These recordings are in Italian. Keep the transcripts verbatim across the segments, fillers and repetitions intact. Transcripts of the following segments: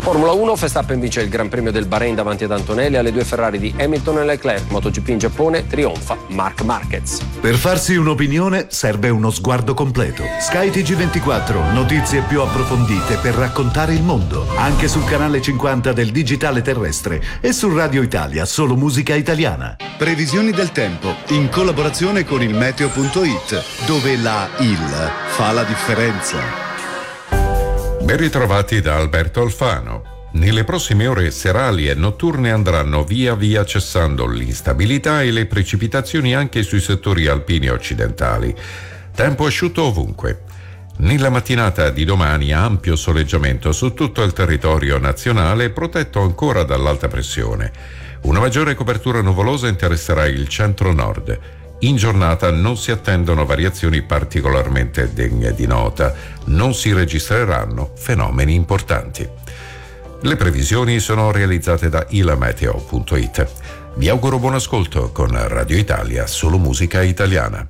Formula uno, Verstappen vince il Gran Premio del Bahrain davanti ad Antonelli, alle due Ferrari di Hamilton e Leclerc. MotoGP in Giappone, trionfa Marc Marquez. Per farsi un'opinione serve uno sguardo completo. Sky T G ventiquattro, notizie più approfondite per raccontare il mondo, anche sul canale cinquanta del digitale terrestre e su Radio Italia, solo musica italiana. Previsioni del tempo in collaborazione con il meteo punto it, dove la il fa la differenza. Ben ritrovati da Alberto Alfano. Nelle prossime ore serali e notturne andranno via via cessando l'instabilità e le precipitazioni anche sui settori alpini occidentali. Tempo asciutto ovunque. Nella mattinata di domani ampio soleggiamento su tutto il territorio nazionale, protetto ancora dall'alta pressione. Una maggiore copertura nuvolosa interesserà il centro-nord. In giornata non si attendono variazioni particolarmente degne di nota, non si registreranno fenomeni importanti. Le previsioni sono realizzate da ilameteo punto it. Vi auguro buon ascolto con Radio Italia, solo musica italiana.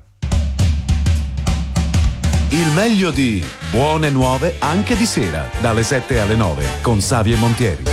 Il meglio di Buone Nuove anche di sera, dalle sette alle nove, con Savio e Montieri.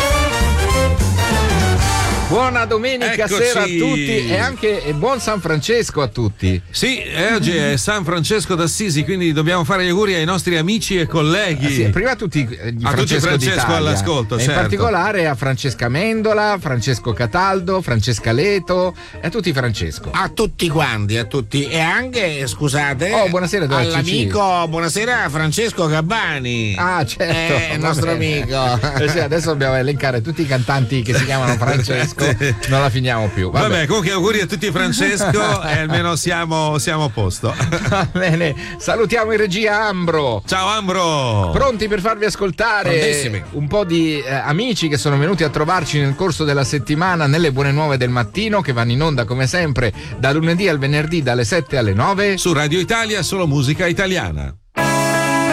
Buona domenica Eccoci. sera a tutti e anche e buon San Francesco a tutti. Sì, eh, oggi è San Francesco d'Assisi, quindi dobbiamo fare gli auguri ai nostri amici e colleghi. Ah, sì, prima a tutti gli a tutti Francesco Francesco d'Italia, all'ascolto, e certo. in particolare a Francesca Mendola, Francesco Cataldo, Francesca Leto e a tutti Francesco. A tutti quanti, a tutti. E anche, scusate, Oh, buonasera, Dora all'amico, buonasera Francesco Gabbani. Ah, certo. Eh, il nostro amico. Eh sì, adesso dobbiamo elencare tutti i cantanti che si chiamano Francesco. Non la finiamo più. Vabbè, Vabbè, comunque auguri a tutti Francesco e almeno siamo, siamo a posto. Va bene, salutiamo in regia Ambro. Ciao Ambro. Pronti per farvi ascoltare Prontissimi. un po' di eh, amici che sono venuti a trovarci nel corso della settimana nelle buone nuove del mattino, che vanno in onda come sempre da lunedì al venerdì dalle sette alle nove Su Radio Italia, solo musica italiana.